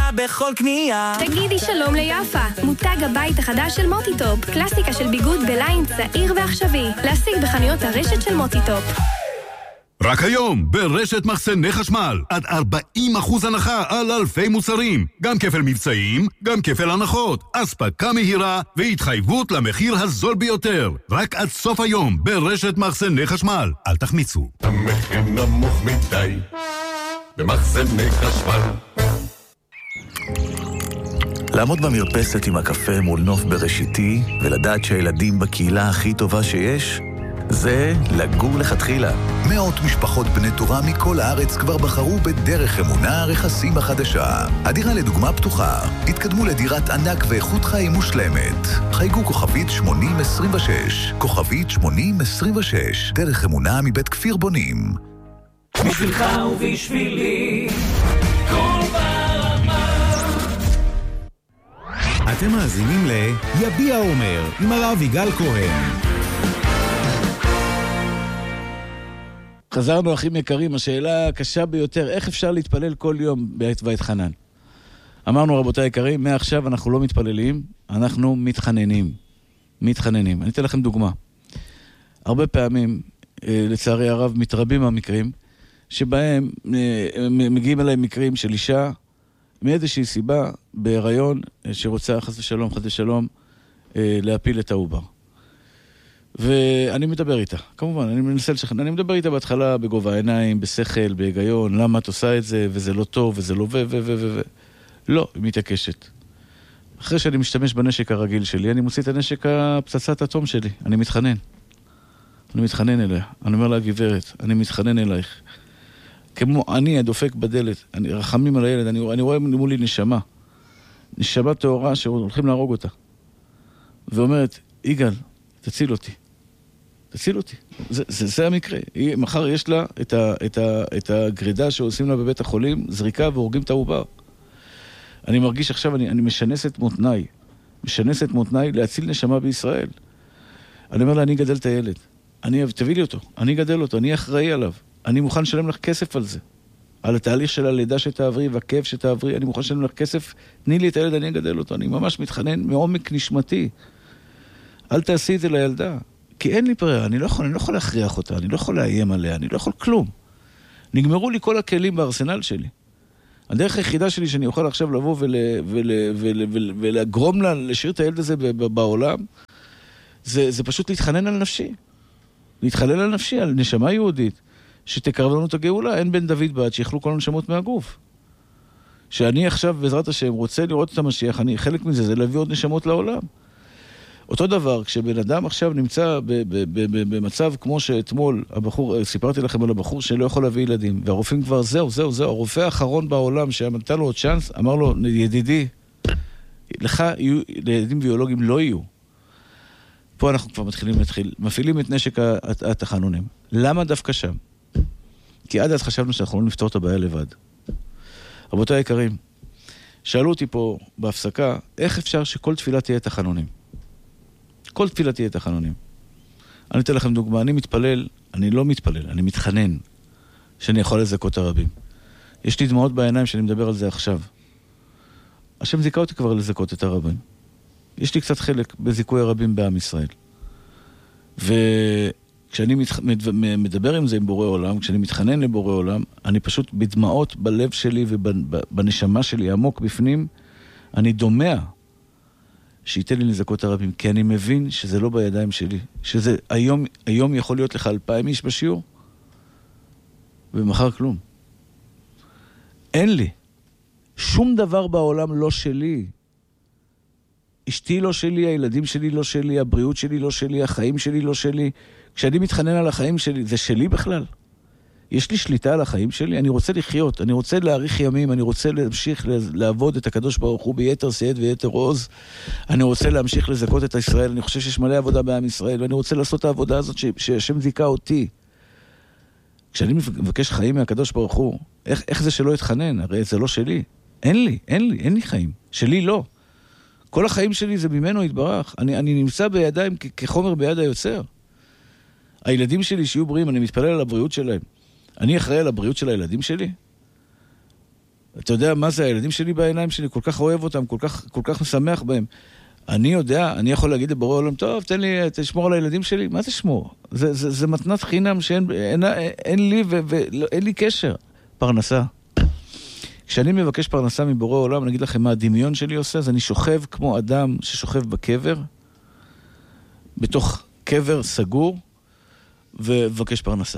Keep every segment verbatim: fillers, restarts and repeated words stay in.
בכל קנייה. תגידי שלום ליפה, מותג הבית החדש של מוטיטופ, קלאסיקה של ביגוד בליין צעיר ועכשווי, להשיג בחנויות הרשת של מוטיטופ. רק היום, ברשת מחסני חשמל, עד ארבעים אחוז הנחה על אלפי מוצרים. גם כפל מבצעים, גם כפל הנחות, אספקה מהירה והתחייבות למחיר הזול ביותר. רק עד סוף היום, ברשת מחסני חשמל. אל תחמיצו. המחיר נמוך מדי, במחסני חשמל. לעמוד במרפסת עם הקפה מול נוף בראשיתי, ולדעת שהילדים בקהילה הכי טובה שיש, זה לגור לכתחילה. מאות משפחות בני תורה מכל הארץ כבר בחרו בדרך אמונה רכסים החדשה. הדירה לדוגמה פתוחה. התקדמו לדירת ענק ואיכות חיים מושלמת. חייגו כוכבית שמונים עשרים ושש. כוכבית שמונים עשרים ושש. דרך אמונה מבית כפיר בונים. בשבילך ובשבילי כל ברמה. אתם מאזינים ליביע אומר עם הרב יגאל כהן. חזרנו אחים יקרים, השאלה הקשה ביותר, איך אפשר להתפלל כל יום בעת ואתחנן? אמרנו רבותיי יקרים, מעכשיו אנחנו לא מתפללים, אנחנו מתחננים. מתחננים. אני אתן לכם דוגמה. הרבה פעמים, לצערי הרב, מתרבים המקרים, שבהם מגיעים אליי מקרים של אישה, מאיזושהי סיבה, בהיריון, שרוצה חס ושלום, חס ושלום, להפיל את העובר. ואני מדבר איתה, כמובן, אני מנסה לשכנע, אני מדבר איתה בהתחלה בגובה העיניים, בשכל, בהיגיון, למה את עושה את זה, וזה לא טוב, וזה לא ו, ו, ו, ו, ו. לא, היא מתעקשת. אחרי שאני משתמש בנשק הרגיל שלי, אני מוציא את הנשק הפצצת אטום שלי, אני מתחנן. אני מתחנן אליה, אני אומר לה, גברת, אני מתחנן אלייך. כמו אני הדופק בדלת, אני רחמים על הילד, אני, אני רואה מולי נשמה, נשמה תאורה שהולכים להרוג אותה. ואומרת, יגאל, תציל אותי. תציל אותי. זה, זה, זה המקרה. היא, מחר יש לה את, ה, את, ה, את הגרידה שעושים לה בבית החולים, זריקה והורגים את העובר. אני מרגיש עכשיו, אני, אני משנס את מותניי. משנס את מותניי להציל נשמה בישראל. אני אומר לה, אני גדל את הילד. אני, תביא לי אותו. אני גדל אותו. אני אחראי עליו. אני מוכן לשלם לך כסף על זה. על התהליך של הלידה שתעברי והכיף שתעברי. אני מוכן לשלם לך כסף. תני לי את הילד, אני אגדל אותו. אני ממש מתחנן מעומק נשמתי. אל תעשי את זה לילדה, כי אין לי ברירה, אני לא יכול, אני לא יכול להכריח אותה, אני לא יכול לאיים עליה, אני לא יכול כלום. נגמרו לי כל הכלים בארסנל שלי. הדרך היחידה שלי שאני אוכל עכשיו לבוא ול, ול, ול, ול, ולגרום לה לשאיר את הילד הזה בעולם, זה, זה פשוט להתחנן על נפשי. להתחלל על נפשי, על נשמה יהודית, שתקרב לנו את הגאולה, אין בן דוד בעד שיכלו כל הנשמות מהגוף. שאני עכשיו, בעזרת השם, רוצה לראות את המשיח, אני, חלק מזה זה להביא עוד נשמות לעולם. אותו דבר, כשבן אדם עכשיו נמצא במצב כמו שאתמול, הבחור, סיפרתי לכם על הבחור שלא יכול להביא ילדים, והרופאים כבר זהו, זהו, זהו, הרופא האחרון בעולם שעמדת לו עוד צ'אנס, אמר לו, ידידי, לך יהיו, לילדים ביולוגיים לא יהיו. פה אנחנו כבר מתחילים להתחיל, מפעילים את נשק התחנונים. למה דווקא שם? כי עד אז חשבנו שאנחנו לא נפתור את הבעיה לבד. רבותיי היקרים, שאלו אותי פה בהפסקה, איך אפשר שכל תפילה תהיה תחנונים? כל תפילה תהיה תחנונים. אני אתן לכם דוגמה, אני מתפלל, אני לא מתפלל, אני מתחנן שאני יכול לזכות הרבים. יש לי דמעות בעיניים שאני מדבר על זה עכשיו. השם זיכה אותי כבר לזכות את הרבים. יש לי קצת חלק בזיכוי הרבים בעם ישראל. וכשאני מתח... מדבר עם זה עם בורא עולם, כשאני מתחנן לבורא עולם, אני פשוט בדמעות בלב שלי ובנשמה שלי עמוק בפנים, אני דומע שייתן לי לזכות הרבים, כי אני מבין שזה לא בידיים שלי, שזה היום, היום יכול להיות לך אלפיים איש בשיעור, ומחר כלום. אין לי. שום דבר בעולם לא שלי. אשתי לא שלי, הילדים שלי לא שלי, הבריאות שלי לא שלי, החיים שלי לא שלי. כשאני מתחנן על החיים שלי, זה שלי בכלל. יש לי שליטה על החיים שלי, אני רוצה לחיות, אני רוצה להאריך ימים, אני רוצה להמשיך לעבוד את הקדוש ברוך הוא ביתר שאת ויתר עוז, אני רוצה להמשיך לזכות את ישראל, אני חושב שיש מלא עבודה בעם ישראל, ואני רוצה לעשות את העבודה הזאת שהשם זיכה אותי. כשאני מבקש חיים מהקדוש ברוך הוא, איך, איך זה שלא יתחנן? הרי זה לא שלי. אין לי, אין לי, אין לי חיים. שלי לא. כל החיים שלי זה ממנו יתברך. אני, אני נמצא בידיים כ- כחומר ביד היוצר. הילדים שלי שיהיו בריאים, אני מתפלל על הבריאות שלהם. אני אחראי על הבריאות של הילדים שלי? אתה יודע מה זה, הילדים שלי בעיניים שלי, כל כך אוהב אותם, כל כך, כל כך משמח בהם. אני יודע, אני יכול להגיד לבורא עולם, טוב, תן לי, תשמור על הילדים שלי. מה תשמור? זה, זה, זה מתנת חינם שאין אין, אין, אין לי ו, ואין לי קשר. פרנסה. כשאני מבקש פרנסה מבורא עולם, אני אגיד לכם מה הדמיון שלי עושה, אז אני שוכב כמו אדם ששוכב בקבר, בתוך קבר סגור, ומבקש פרנסה.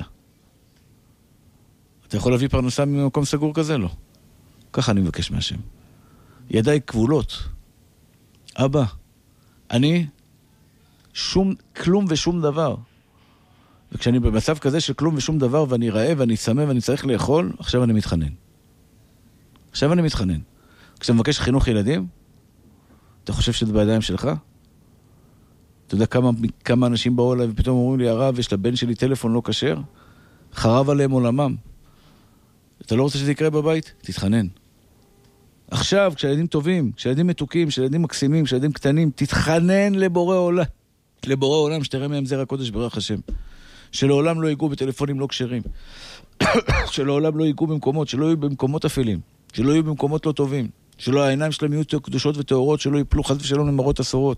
אתה יכול להביא פרנסה ממקום סגור כזה? לא. ככה אני מבקש מהשם. ידיי כבולות. אבא, אני שום, כלום ושום דבר. וכשאני במצב כזה של כלום ושום דבר, ואני רעב ואני צמא ואני צריך לאכול, עכשיו אני מתחנן. עכשיו אני מתחנן. כשאתה מבקש חינוך ילדים, אתה חושב שזה בידיים שלך? אתה יודע כמה, כמה אנשים באו אליי ופתאום אומרים לי, הרב, יש לבן שלי טלפון לא כשר? חרב עליהם עולמם. אתה לא רוצה שזה יקרה בבית? תתחנן. עכשיו, כשילדים טובים, כשילדים מתוקים, כשילדים מקסימים, כשילדים קטנים, תתחנן לבורא עולם. לבורא עולם, שתראה מהם זרע הקודש ברוך השם. שלעולם לא ייגעו בטלפונים לא כשרים. שלעולם לא ייגעו במקומות, שלא יהיו במקומות אפלים. שלא יהיו במקומות לא טובים. שלא העיניים שלהם יהיו קדושות וטהורות, שלא ייפלו חס ושלום למראות אסורות.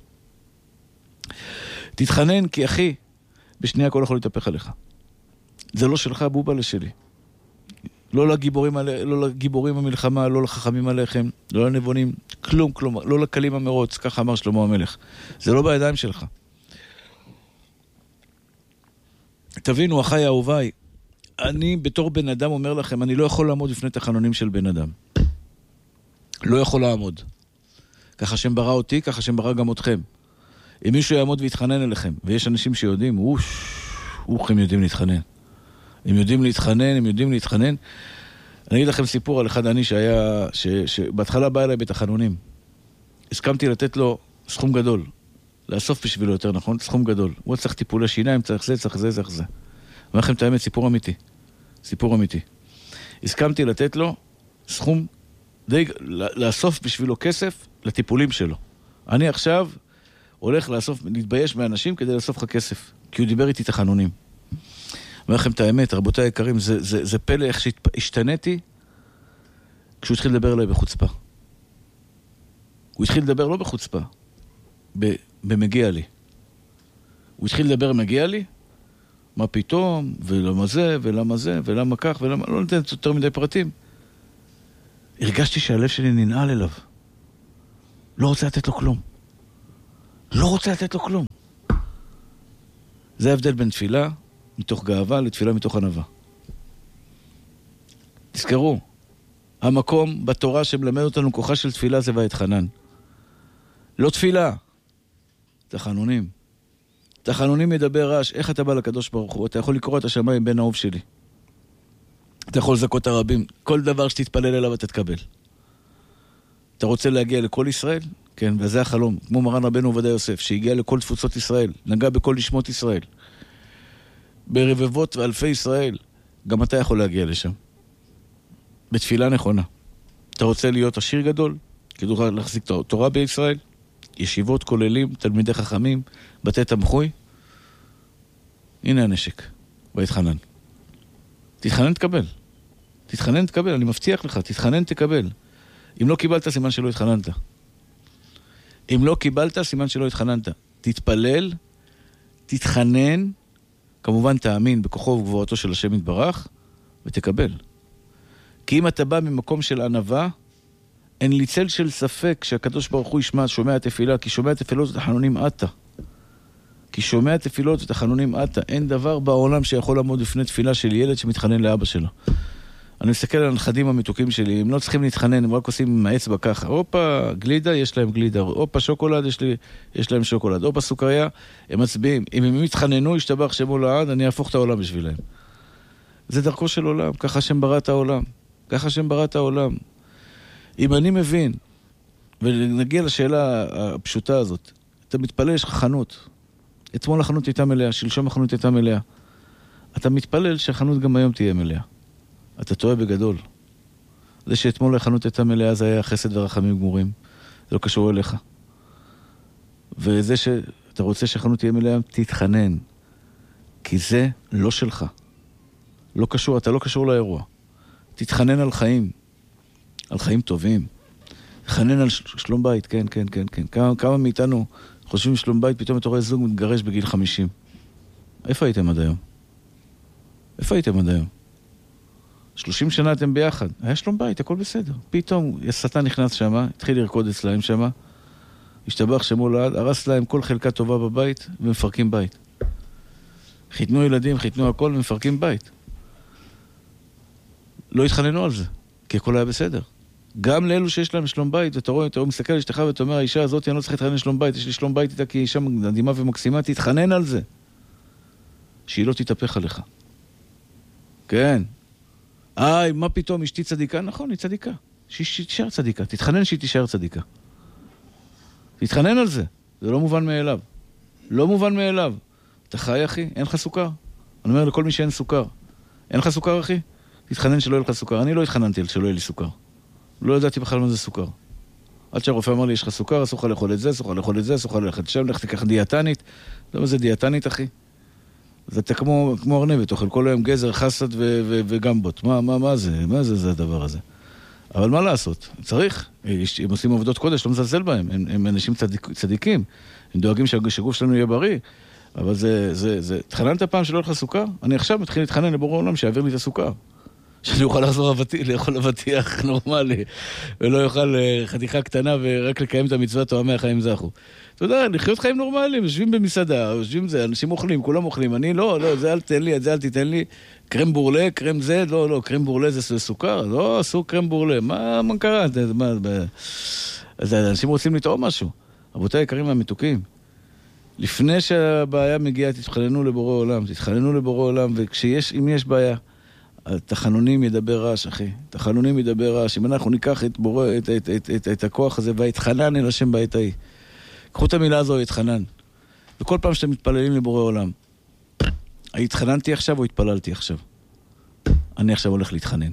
תתחנן, כי אחי, בשנייה הכל יכול להתהפך עליך. זה לא שלך, בובה לשלי. לא לגיבורים, לא לגיבורים המלחמה, לא לחכמים עליכם, לא לנבונים, כלום, כלום, לא לקלים המרוץ, ככה אמר שלמה המלך. זה לא בידיים שלך. תבינו, אחי אהוביי, אני בתור בן אדם אומר לכם, אני לא יכול לעמוד לפני תחנונים של בן אדם. לא יכול לעמוד. ככה שם ברא אותי, ככה שם ברא גם אתכם. אם מישהו יעמוד ויתחנן אליכם, ויש אנשים שיודעים, אוש, אוח, הם יודעים להתחנן. הם יודעים להתחנן, הם יודעים להתחנן. אני אגיד לכם סיפור על אחד אני שהיה, ש, שבהתחלה בא אליי בתחנונים. הסכמתי לתת לו סכום גדול. לאסוף בשבילו יותר נכון, סכום גדול. הוא צריך טיפולי שיניים, צריך זה, צריך זה, צריך זה. אני אומר לכם את האמת, סיפור אמיתי. סיפור אמיתי. הסכמתי לתת לו סכום, די, לאסוף בשבילו כסף לטיפולים שלו. אני עכשיו הולך לאסוף, להתבייש מאנשים כדי לאסוף לך כסף. כי הוא דיבר איתי תחנונים. אומר לכם את האמת, רבותיי היקרים, זה, זה, זה פלא איך שהשתניתי כשהוא התחיל לדבר אליי בחוצפה. הוא התחיל לדבר לא בחוצפה, ב, במגיע לי. הוא התחיל לדבר מגיע לי, מה פתאום, ולמה זה, ולמה זה, ולמה כך, ולמה, לא נתן יותר מדי פרטים. הרגשתי שהלב שלי ננעל אליו. לא רוצה לתת לו כלום. לא רוצה לתת לו כלום. זה ההבדל בין תפילה מתוך גאווה לתפילה מתוך ענווה. תזכרו, המקום בתורה שמלמד אותנו כוחה של תפילה זה ואתחנן. לא תפילה, תחנונים. תחנונים ידבר רעש, איך אתה בא לקדוש ברוך הוא? אתה יכול לקרוא את השמיים בין האהוב שלי. אתה יכול לזכות הרבים. כל דבר שתתפלל אליו אתה תקבל. אתה רוצה להגיע לכל ישראל? כן, וזה החלום. כמו מרן רבנו עובדיה יוסף, שהגיע לכל תפוצות ישראל, נגע בכל נשמות ישראל. ברבבות ואלפי ישראל, גם אתה יכול להגיע לשם. בתפילה נכונה. אתה רוצה להיות עשיר גדול? כדי להחזיק תורה בישראל? ישיבות, כוללים, תלמידי חכמים, בתי תמחוי? הנה הנשק. והתחנן. תתחנן תקבל. תתחנן תקבל, אני מבטיח לך, תתחנן תקבל. אם לא קיבלת, סימן שלא התחננת. אם לא קיבלת, סימן שלא התחננת. תתפלל, תתחנן, כמובן תאמין בכוחו ובגבורתו של השם יתברך, ותקבל. כי אם אתה בא ממקום של ענווה, אין לי צל של ספק שהקדוש ברוך הוא ישמע, שומע תפילה, כי שומע תפילות ותחנונים עתה. כי שומע תפילות ותחנונים עתה. אין דבר בעולם שיכול לעמוד לפני תפילה של ילד שמתחנן לאבא שלו. אני מסתכל על הנכדים המתוקים שלי, הם לא צריכים להתחנן, הם רק עושים עם האצבע ככה. אופה, גלידה, יש להם גלידה. אופה, שוקולד, יש, לי, יש להם שוקולד. אופה, סוכריה, הם מצביעים. אם הם מתחננו, ישתבח שמו לעד, אני אהפוך את העולם בשבילהם. זה דרכו של עולם, ככה שם ברא את העולם. ככה שם ברא את העולם. אם אני מבין, ונגיע לשאלה הפשוטה הזאת, אתה מתפלל, יש לך חנות. אתמול החנות הייתה מלאה, שלשום החנות הייתה מלאה. אתה מתפלל שהחנות גם היום תהיה מלאה. אתה טועה בגדול. זה שאתמול החנות הייתה מלאה, זה היה חסד ורחמים גמורים. זה לא קשור אליך. וזה שאתה רוצה שהחנות תהיה מלאה, תתחנן. כי זה לא שלך. לא קשור, אתה לא קשור לאירוע. תתחנן על חיים. על חיים טובים. חנן על שלום בית, כן, כן, כן, כן. כמה, כמה מאיתנו חושבים שלום בית, פתאום אתה רואה זוג מתגרש בגיל חמישים. איפה הייתם עד היום? איפה הייתם עד היום? שלושים שנה אתם ביחד. היה שלום בית, הכל בסדר. פתאום השטן נכנס שמה, התחיל לרקוד אצלהם שמה, השתבח שמו לעד, הרס להם כל חלקה טובה בבית, ומפרקים בית. חיתנו ילדים, חיתנו הכל, ומפרקים בית. לא התחננו על זה, כי הכל היה בסדר. גם לאלו שיש להם שלום בית, אתה רואה, אתה מסתכל על אשתך ואתה אומר, האישה הזאת, אני לא צריך להתחנן לשלום בית, יש לי שלום בית איתה, כי אישה מדהימה ומקסימה, תתחנן על זה. שהיא לא תתהפך עליך. כן. איי, מה פתאום, אשתי צדיקה? נכון, היא צדיקה. שהיא תישאר צדיקה. תתחנן שהיא תישאר צדיקה. תתחנן על זה. זה לא מובן מאליו. לא מובן מאליו. אתה חי, אחי? אין לך סוכר? אני אומר לכל מי שאין סוכר. אין לך סוכר, אחי? תתחנן שלא יהיה לך סוכר. אני לא התחננתי על שלא יהיה לי סוכר. לא ידעתי בכלל מה זה סוכר. עד שהרופא אמר לי, יש לך סוכר, אסור לך לאכול את זה, אסור לך לאכול את זה, אסור לך ללכת שם, לך תיקח דיאטנית. לא מה זה דיאטנית, אחי? זה אתה כמו, כמו ארנבת, אוכל כל היום גזר, חסד ו- ו- וגמבות. מה, מה, מה זה? מה זה, זה הדבר הזה? אבל מה לעשות? צריך. הם עושים עבודות קודש, לא מזלזל בהם. הם, הם אנשים צדיק, צדיקים. הם דואגים שהגוף שלנו יהיה בריא. אבל זה, זה, זה... תחננת פעם שלא יהיה לך סוכר? אני עכשיו מתחיל להתחנן לבורא עולם שיעביר לי את הסוכר. שאני אוכל לחזור אבטי, לאכול אבטיח נורמלי, ולא יאכל חתיכה קטנה ורק לקיים את המצוות תואמי החיים זכו. אתה יודע, לחיות חיים נורמליים, יושבים במסעדה, יושבים זה, אנשים אוכלים, כולם אוכלים. אני לא, לא, זה אל תתן לי, את זה אל תיתן לי. קרם בורלה, קרם זה, לא, לא, קרם בורלה זה סוכר, לא, עשו קרם בורלה. מה, מה קרה? מה, אז אנשים רוצים לטעום משהו. רבותיי היקרים והמתוקים, לפני שהבעיה מגיעה, תתחננו לבורא עולם, תתחננו לבורא עולם, וכשיש, אם יש בעיה, התחנונים ידבר רעש, אחי. תחנונים ידבר רעש. אם אנחנו ניקח את, בורא, את, את, את, את, את הכוח הזה, והתחנן אל השם בעת ההיא. קחו את המילה הזו, התחנן. וכל פעם שאתם מתפללים לבורא עולם, התחננתי עכשיו או התפללתי עכשיו? אני עכשיו הולך להתחנן.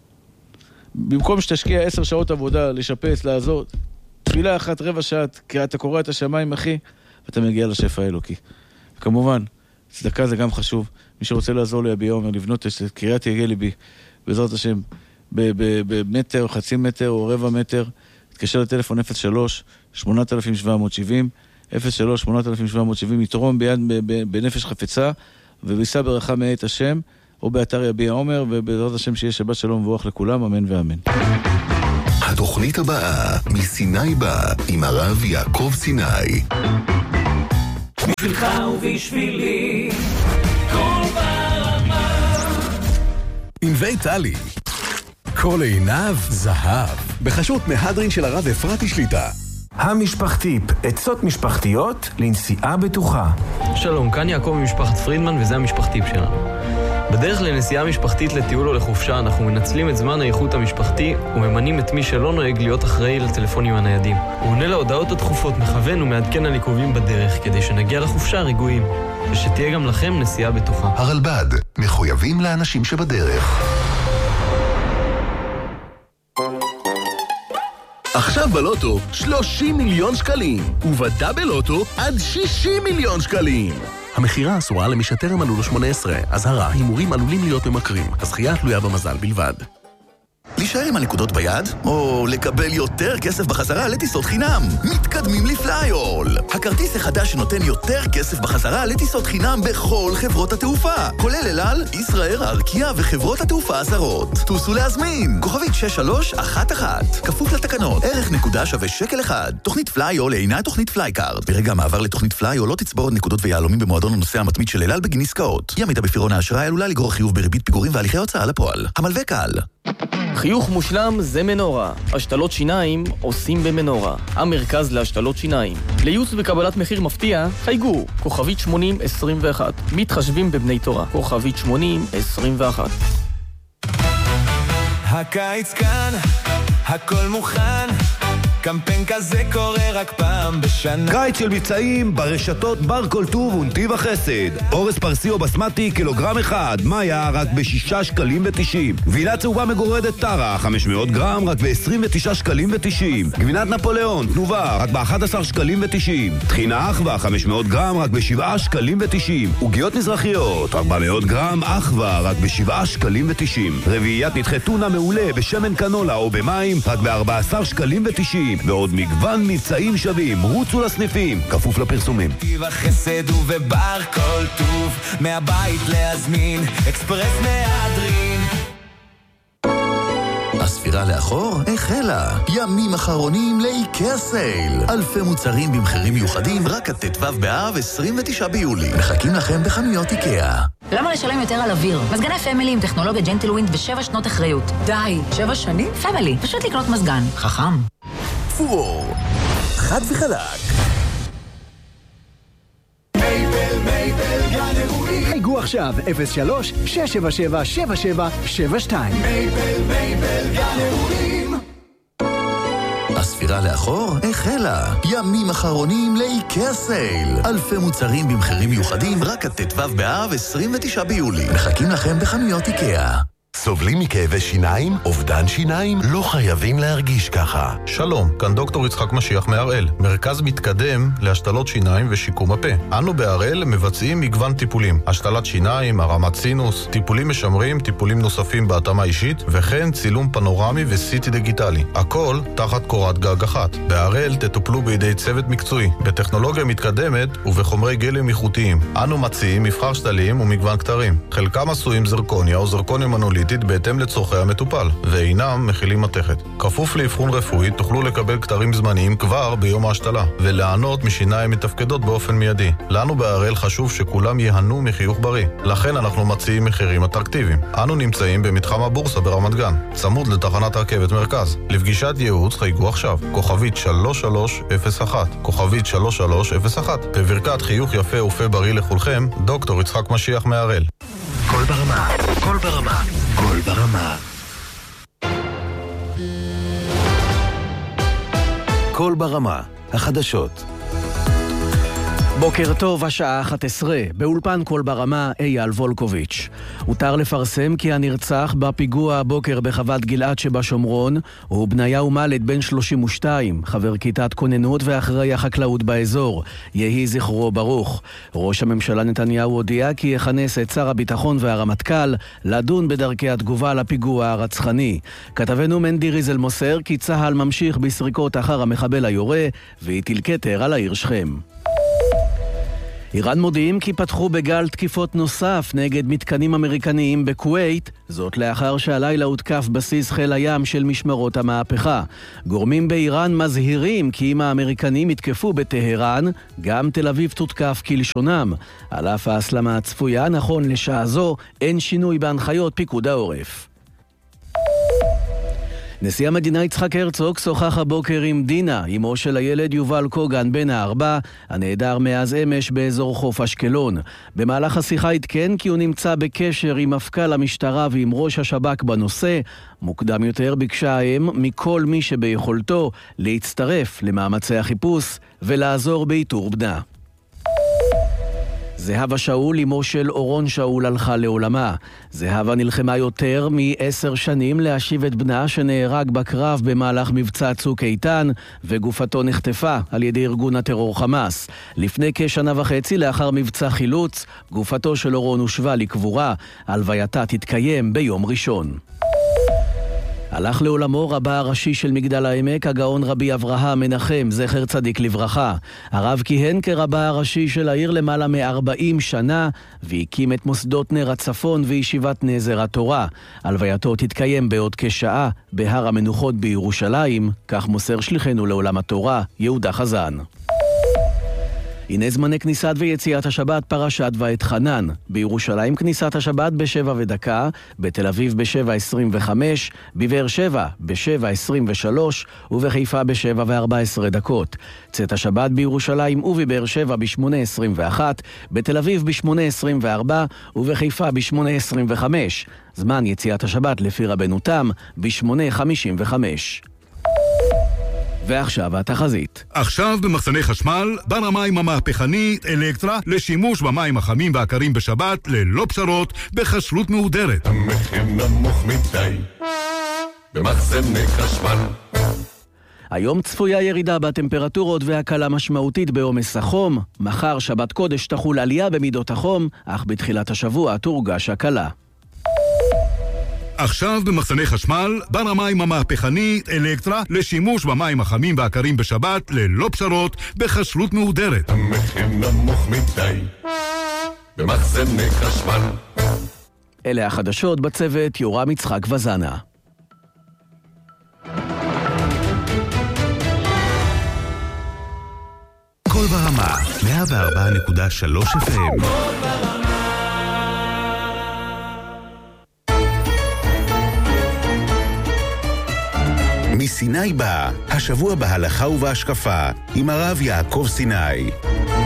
במקום שתשקיע עשר שעות עבודה, לשפץ, לעזור, תפילה אחת, רבע שעת, כי אתה קורא את השמיים, אחי, ואתה מגיע לשפע האלוקי. וכמובן, צדקה זה גם חשוב. מי שרוצה לעזור לי, יביע אומר, לבנות את קריאת יגיע ליבי, בעזרת השם, במטר, חצי מטר או רבע מטר, תתקשר לטלפון אפס שלוש שמונה שבע שבע אפס, אפס שלוש שמונה שבע שבע, יתרום ביד בנפש חפצה, ובישא ברכה מאת השם, או באתר יביע אומר, ובעזרת השם שיהיה שבת שלום וברך לכולם, אמן ואמן. התוכנית הבאה, מסיני בא, עם הרב יעקב סיני. בשבילך ובשבילי כל ברמה. עם בית טלי, כל עיניו זהב, בחשות מהדרין של הרב אפרתי שליטה. המשפחתיפ, עצות משפחתיות לנסיעה בטוחה. שלום, כאן יעקב ממשפחת פרידמן וזה המשפחתיפ שלנו. בדרך לנסיעה משפחתית לטיול או לחופשה אנחנו מנצלים את זמן האיכות המשפחתי וממנים את מי שלא נוהג להיות אחראי לטלפונים הניידים. הוא עונה להודעות התכופות, מכוון ומעדכן על עיכובים בדרך כדי שנגיע לחופשה רגועים ושתהיה גם לכם נסיעה בטוחה. הרלב"ד, מחויבים לאנשים שבדרך. עכשיו בלוטו שלושים מיליון שקלים, ובדאבל לוטו עד שישים מיליון שקלים. המחירה אסורה למי שטרם מלאו לו שמונה עשרה, אזהרה, הימורים עלולים להיות ממכרים, הזכייה תלויה במזל בלבד. להישאר עם הנקודות ביד, או לקבל יותר כסף בחזרה לטיסות חינם. מתקדמים לפלייול. הכרטיס החדש שנותן יותר כסף בחזרה לטיסות חינם בכל חברות התעופה, כולל אל על, ישראייר, ארקיע וחברות התעופה הזרות. טוסו להזמין. כוכבית שש שלוש אחת אחת. כפוף לתקנות. ערך נקודה שווה שקל אחד. תוכנית פלייול אינה תוכנית פלייקארד. ברגע המעבר לתוכנית פלייול לא תצבור עוד נקודות ויעלומים במועדון הנוסע המתמיד של אל על בגין עסקאות. אי עמידה בפירעון האשראי עלולה לגרור חיוב בריבית פיגורים והליכי הוצאה לפועל. המלווה קל. חיוך מושלם זה מנורה. השתלות שיניים עושים במנורה. המרכז להשתלות שיניים. לייעוץ וקבלת מחיר מפתיע, חייגו. כוכבית שמונים עשרים ואחת. מתחשבים בבני תורה. כוכבית שמונים עשרים ואחת. הקיץ כאן, הכל מוכן. קמפיין כזה קורה רק פעם בשנה. קיץ של מבצעים ברשתות בר כל טוב ונתיב החסד. אורס פרסיו בסמטי קילוגרם אחד, מאיה רק בשישה שקלים ותשעים. גבינה צהובה מגורדת טרה חמש מאות גרם רק ב-עשרים ותשעה שקלים ותשעים. גבינת נפוליאון תנובה רק ב-אחד עשר שקלים ותשעים. טחינה אחווה חמש מאות גרם רק ב-שבעה שקלים ותשעים. עוגיות מזרחיות ארבע מאות גרם אחווה רק ב-שבעה שקלים ותשעים. רביעיית נתחי טונה מעולה בשמן קנולה או במים רק ב-ארבעה עשר שקלים ותשעים. ועוד מגוון מבצעים שווים. רוצו לסניפים, כפוף לפרסומים. נתיב החסד ובבר כל טוב, מהבית להזמין, אקספרס מהדרין. הספירה לאחור החלה. ימים אחרונים לאיקאה סייל. אלפי מוצרים במחירים מיוחדים רק עד ט"ו באב עשרים ותשעה ביולי. מחכים לכם בחנויות איקאה. למה לשלם יותר על אוויר? מזגני פמילי עם טכנולוגיה ג'נטלווינד ושבע שנות אחריות. די, שבע שנים? פמילי, פשוט לקנות מזגן. חכם. פור. חד וחלק. מייבל, מייבל, גן אירועים. חייגו עכשיו, אפס שלוש שש שבע שבע שבע שבע שבע שתיים. מייבל, מייבל, גן אירועים. הספירה לאחור החלה. ימים אחרונים לאיקאה סייל. אלפי מוצרים במחירים מיוחדים רק עד ט"ו באב עשרים ותשעה ביולי. מחכים לכם בחנויות איקאה. סובלים מכאבי שיניים? אובדן שיניים? לא חייבים להרגיש ככה. שלום, כאן דוקטור יצחק משיח מהראל, מרכז מתקדם להשתלות שיניים ושיקום הפה. אנו בהראל מבצעים מגוון טיפולים, השתלת שיניים, הרמת סינוס, טיפולים משמרים, טיפולים נוספים בהתאמה אישית, וכן צילום פנורמי וסיטי דיגיטלי. הכל תחת קורת גג אחת. בהראל תטופלו בידי צוות מקצועי, בטכנולוגיה מתקדמת ובחומרי גלם איכותיים. אנו מציעים מבחר שתלים ומגוון כתרים. חלקם עשויים זרקוניה או זרקוניה מנוליטית בהתאם לצורכי המטופל, ואינם מכילים מתכת. כפוף לאבחון רפואי תוכלו לקבל כתרים זמניים כבר ביום ההשתלה, ולענות משיניים מתפקדות באופן מיידי. לנו בהראל חשוב שכולם יהנו מחיוך בריא, לכן אנחנו מציעים מחירים אטרקטיביים. אנו נמצאים במתחם הבורסה ברמת גן, צמוד לתחנת הרכבת מרכז. לפגישת ייעוץ חייגו עכשיו, כוכבית שלוש שלוש אפס אחת, כוכבית שלוש שלוש אפס אחת. בברכת חיוך יפה ופה בריא לכולכם, דוקטור יצחק משיח מהראל. כל ברמה, כל ברמה, כל ברמה. כל ברמה, החדשות. בוקר טוב, השעה אחת עשרה, באולפן כל ברמה, אייל וולקוביץ'. הותר לפרסם כי הנרצח בפיגוע הבוקר בחוות גלעד שבשומרון הוא בניהו מלד בן שלושים ושתיים, חבר כיתת כוננות ואחראי החקלאות באזור. יהי זכרו ברוך. ראש הממשלה נתניהו הודיע כי יכנס את שר הביטחון והרמטכ"ל לדון בדרכי התגובה לפיגוע הרצחני. כתבנו מנדי ריזל מוסר כי צה"ל ממשיך בסריקות אחר המחבל היורה והטיל כתר על העיר שכם. איראן מודיעים כי פתחו בגל תקיפות נוסף נגד מתקנים אמריקניים בכווית, זאת לאחר שהלילה הותקף בסיס חיל הים של משמרות המהפכה. גורמים באיראן מזהירים כי אם האמריקנים יתקפו בטהרן, גם תל אביב תותקף כלשונם. על אף ההסלמה הצפויה, נכון לשעה זו, אין שינוי בהנחיות פיקוד העורף. נשיא המדינה יצחק הרצוג שוחח הבוקר עם דינה, אמו של הילד יובל קוגן בן הארבע, הנעדר מאז אמש באזור חוף אשקלון. במהלך השיחה התקן כי הוא נמצא בקשר עם מפכ"ל המשטרה ועם ראש השב"כ בנושא. מוקדם יותר ביקשה האם מכל מי שביכולתו להצטרף למאמצי החיפוש ולעזור באיתור בנה. זהבה שאול, אמו של אורון שאול, הלכה לעולמה. זהבה נלחמה יותר מעשר שנים להשיב את בנה שנהרג בקרב במהלך מבצע צוק איתן, וגופתו נחטפה על ידי ארגון הטרור חמאס. לפני כשנה וחצי לאחר מבצע חילוץ, גופתו של אורון הושבה לקבורה. הלווייתה תתקיים ביום ראשון. הלך לעולמו רבה הראשי של מגדל העמק, הגאון רבי אברהם מנחם, זכר צדיק לברכה. הרב כיהן כרבה הראשי של העיר למעלה מ-ארבעים שנה, והקים את מוסדות נר הצפון וישיבת נזר התורה. הלווייתו תתקיים בעוד כשעה בהר המנוחות בירושלים, כך מוסר שליחנו לעולם התורה, יהודה חזן. הנה זמני כניסת ויציאת השבת פרשת ואת חנן. בירושלים כניסת השבת בשבע ודקה, בתל אביב בשבע עשרים וחמש, בבאר שבע בשבע עשרים ושלוש ובחיפה בשבע וארבע עשרה דקות. צאת השבת בירושלים ובבאר שבע בשמונה עשרים ואחת, בתל אביב בשמונה עשרים וארבע ובחיפה בשמונה עשרים וחמש. זמן יציאת השבת לפי רבנו תם בשמונה חמישים וחמש. ועכשיו התחזית. עכשיו במחסני חשמל, בר המים המהפכנית אלקטרה לשימוש במים החמים והקרים בשבת ללא פשרות בכשרות מהודרת. המחיר נמוך מדי במחסני חשמל. היום צפויה ירידה בטמפרטורות והקלה משמעותית בעומס החום. מחר שבת קודש תחול עלייה במידות החום, אך בתחילת השבוע תורגש הקלה. עכשיו במחסני חשמל, בר המים המהפכנית אלקטרה לשימוש במים החמים והקרים בשבת ללא פשרות בכשרות מהודרת. המחיר נמוך מדי במחסני חשמל. אלה החדשות בצוות יורם יצחק וזנה. כל ברמה, מאה וארבע נקודה שלוש אף אם. מסיני בא, השבוע בהלכה ובהשקפה, עם הרב יעקב סיני.